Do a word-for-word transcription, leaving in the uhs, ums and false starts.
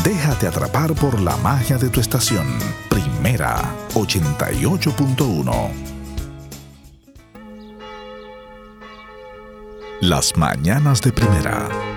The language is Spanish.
Déjate atrapar por la magia de tu estación. Primera ochenta y ocho punto uno. Las mañanas de Primera.